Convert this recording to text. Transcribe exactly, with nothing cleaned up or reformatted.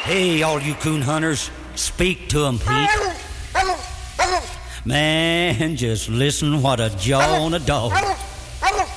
Hey, all you coon hunters, speak to 'em, Pete. Man, just listen what a jaw on a dog.